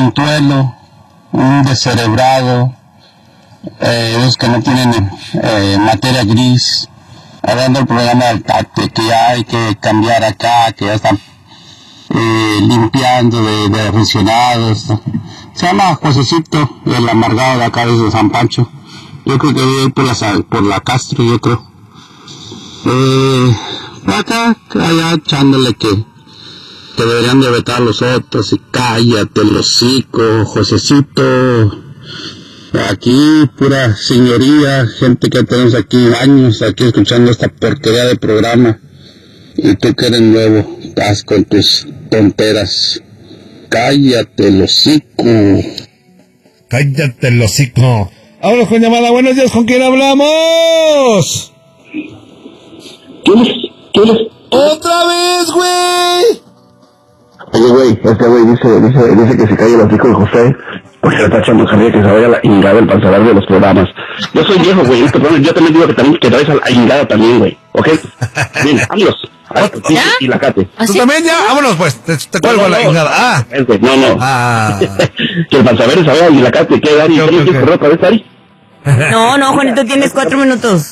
tontuelo, un descerebrado, esos que no tienen materia gris, hablando del programa del Tate, que hay que cambiar acá, que ya están limpiando de aficionados. Se llama Josecito, el amargado de acá desde San Pancho. Yo creo que voy a ir por la Castro, yo creo. Acá, allá echándole que deberían de vetar a los otros y cállate el hocico, Josecito. Aquí pura señoría, gente que tenemos aquí años aquí escuchando esta porquería de programa. Y tú que eres nuevo, estás con tus tonteras. Cállate el hocico. Cállate el hocico. Ahora con llamada, buenos días, ¿con quién hablamos? ¿Quién es? ¡Otra vez, güey! Oye, güey, este güey dice que se calle el hocico de José, porque le está echando carrilla que se vaya a la ingada el panzalar de los programas. Yo soy viejo, güey, yo también digo que traes a la ingada también, güey, ¿ok? Bien, adiós. ¿Ya? Y la Cate. ¿Tú también ya? Vámonos, pues, te cuelgo la ingada. Ah. No. Que el panzalar se vaya y la Cate, ¿qué, Dari? ¿Qué quieres correr otra vez, Dari? No, Juanito, tienes 4 minutos.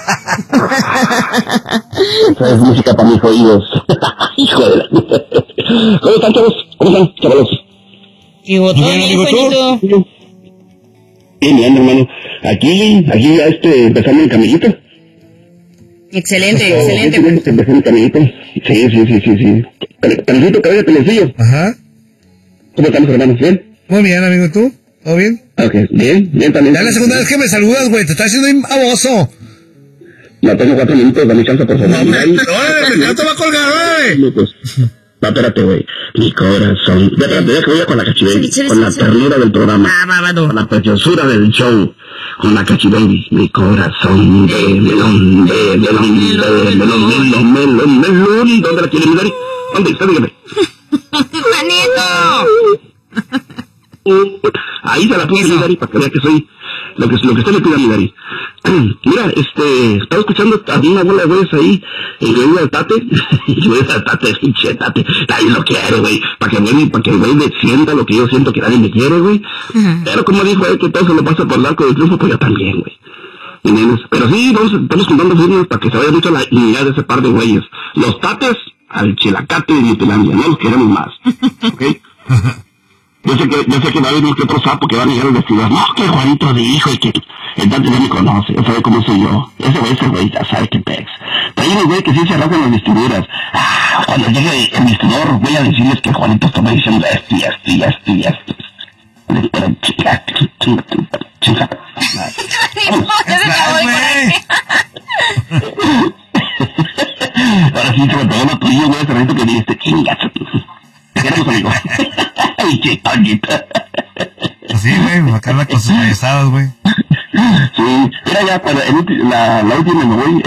Esa es música para mis oídos. Hijo de la... ¿Cómo están, chavos? ¿Cómo están, chavalos? Digo, todo bien, Juanito. Bien, hermano. Aquí ya empezando el camellito. Excelente. Empezando el camellito. Sí. Camellito, cabello, peloncillo. Ajá. ¿Cómo estamos, hermanos? ¿Bien? Muy bien, amigo, ¿y tú? ¿Todo bien? Ok, bien también. Ya es la segunda vez que me saludas, güey, te estás haciendo un baboso. No tengo 4 minutos, dame chance, por favor. No te va a colgar, güey. No, espérate, güey. Mi corazón. Espérate, deja que vaya con la Cachibaby. Con la ternura del programa. Con la preciosura del show. Con la Cachibaby. Mi corazón de melón. ¿Dónde la quiere, mi Dari? ¿Dónde está? Dígame. ¡Juanito! Ahí se la puse, mi Dari, para que vea que soy lo que usted me pida, mi Dari. Mira, estaba escuchando a una bola de güeyes ahí, incluido al Tate, pinche Tate, nadie lo quiere, güey, para que el güey me sienta lo que yo siento que nadie me quiere, güey. Pero como dijo él que todo se lo pasa por el arco del triunfo, pues yo también, güey. Pero sí, estamos juntando firmas para que se vaya mucho la unidad de ese par de güeyes. Los Tates al Chilacate de Nitilandia, no los queremos más, ¿ok? Yo sé que va a haber uno que otro sapo que van a llegar a vestidos. No, que Juanito dijo y que el Tate no me conoce, ya sabe cómo soy yo. Ese güey ya sabe que pex. Pero hay unos güey que sí se rasgan las vestiduras. Cuando llegue el vestidor voy a decirles que Juanito está diciendo esto. Pero chica. Ahora sí, que me pegó lo tuyo, güey, ese que dijiste, chingas. Te queremos, amigo. Ay, chiquita. Sí, güey, me carga con sus payasadas, güey. Sí, era ya, para la última me voy,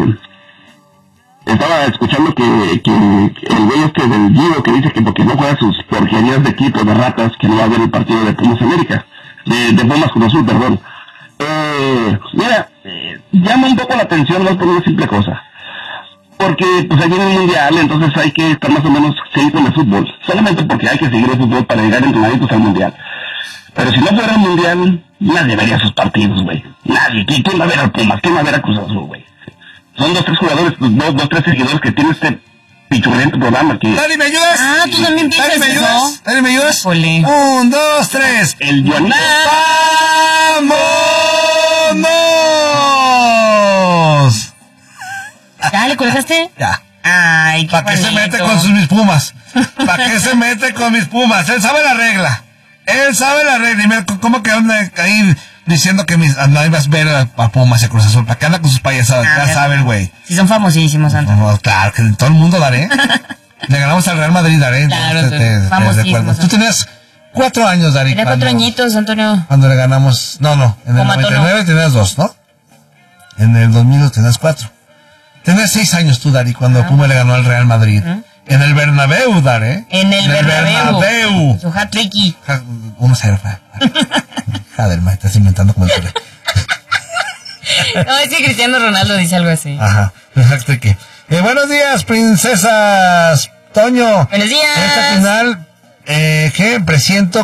estaba escuchando que el güey del Guido que dice que porque no juega sus porquerías de equipo de ratas, que no va a ver el partido de Pumas América, de Pumas Cruz Azul, perdón. Mira, llama un poco la atención, no por una simple cosa. Porque pues hay un mundial, entonces hay que estar más o menos seguir con el fútbol. Solamente porque hay que seguir el fútbol para llegar entrenaditos al mundial. Pero si no fuera el mundial, nadie vería sus partidos, güey. Nadie. ¿Quién va a ver al Pumas? ¿Quién va a ver a Cruz Azul, güey? Son 2-3 jugadores, 2-3 seguidores que tiene este pichurriento programa que... Dani, ¿me ayudas? ¿Tú también piensas eso? Dani, ¿me ayudas? Ole. 1, 2, 3. El Juanito... ¡Vámonos! ¿Ya le colgaste? Ya. Ay, qué ¿Para qué se mete con mis Pumas? ¿Para qué se mete con mis Pumas? Él sabe la regla. Y mira, ¿cómo que anda ahí diciendo que nadie va a ver a Pumas y a Cruz Azul? ¿Para qué anda con sus payasadas? Ya sabe el güey. Sí, son famosísimos, Santo. No, claro, que todo el mundo daré. Le ganamos al Real Madrid, daré. Claro, famosísimos. Tú tenías 4 años, Dari. Tenía 4 añitos, Antonio. Cuando le ganamos... No, en el 99 tenías 2, ¿no? En el 2000 tenías 4. Tenías 6 años tú, Dari, cuando Puma le ganó al Real Madrid. En el Bernabéu, Dari. En el Bernabéu. Su hat-tricky. 1-0. Joder, ma, estás inventando como el tele. No, es que Cristiano Ronaldo dice algo así. Ajá, exacto que. Buenos días, princesas. Toño. Buenos días. Esta final, presiento